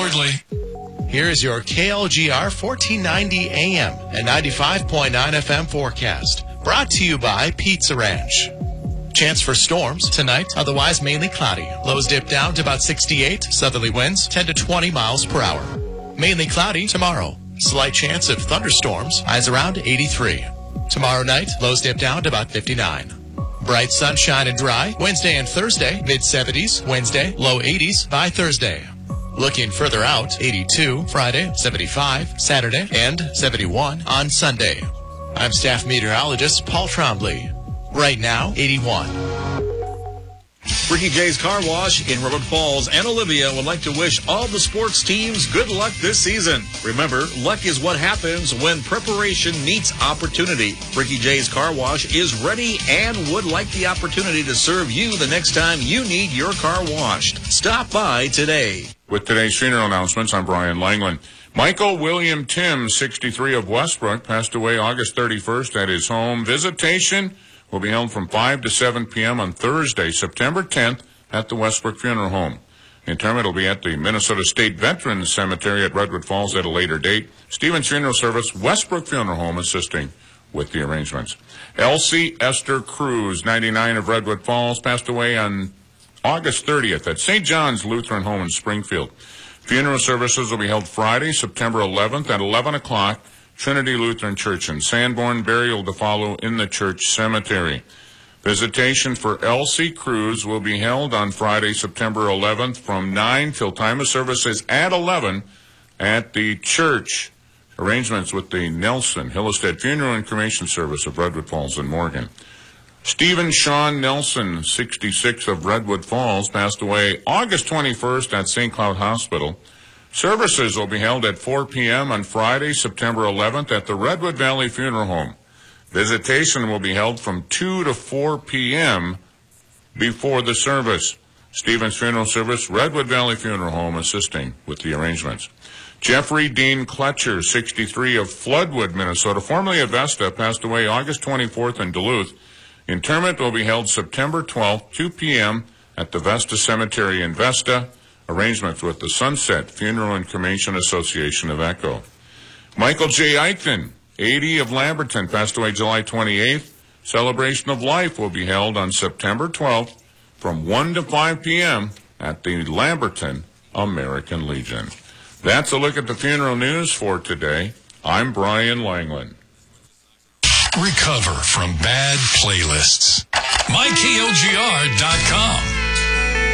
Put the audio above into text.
shortly. Here's your KLGR 1490 AM and 95.9 FM forecast. Brought to you by Pizza Ranch. Chance for storms tonight, otherwise mainly cloudy. Lows dip down to about 68. Southerly winds 10 to 20 miles per hour. Mainly cloudy tomorrow. Slight chance of thunderstorms, highs around 83. Tomorrow night, lows dip down to about 59. Bright sunshine and dry Wednesday and Thursday, mid-70s. Wednesday, low 80s by Thursday. Looking further out, 82 Friday, 75 Saturday, and 71 on Sunday. I'm staff meteorologist Paul Trombley. Right now, 81. Ricky J's Car Wash in Redwood Falls and Olivia would like to wish all the sports teams good luck this season. Remember, luck is what happens when preparation meets opportunity. Ricky J's Car Wash is ready and would like the opportunity to serve you the next time you need your car washed. Stop by today. With today's funeral announcements, I'm Brian Langland. Michael William Timms, 63 of Westbrook, passed away August 31st at his home. Visitation will be held from 5 to 7 p.m. on Thursday, September 10th at the Westbrook Funeral Home. Interment will be at the Minnesota State Veterans Cemetery at Redwood Falls at a later date. Stevens Funeral Service, Westbrook Funeral Home, assisting with the arrangements. Elsie Esther Cruz, 99 of Redwood Falls, passed away on August 30th at St. John's Lutheran Home in Springfield. Funeral services will be held Friday, September 11th at 11 o'clock, Trinity Lutheran Church in Sanborn. Burial to follow in the church cemetery. Visitation for Elsie Cruz will be held on Friday, September 11th from 9 till time of service is at 11 at the church. Arrangements with the Nelson Hillestead Funeral and Cremation Service of Redwood Falls and Morgan. Stephen Sean Nelson, 66 of Redwood Falls, passed away August 21st at St. Cloud Hospital. Services will be held at 4 p.m. on Friday, September 11th at the Redwood Valley Funeral Home. Visitation will be held from 2 to 4 p.m. before the service. Stevens Funeral Service, Redwood Valley Funeral Home, assisting with the arrangements. Jeffrey Dean Kletcher, 63 of Floodwood, Minnesota, formerly of Vesta, passed away August 24th in Duluth. Interment will be held September 12th, 2 p.m. at the Vesta Cemetery in Vesta. Arrangements with the Sunset Funeral and Cremation Association of Echo. Michael J. Eichten, 80 of Lamberton, passed away July 28th. Celebration of Life will be held on September 12th from 1 to 5 p.m. at the Lamberton American Legion. That's a look at the funeral news for today. I'm Brian Langland. Recover from bad playlists. MyKLGR.com.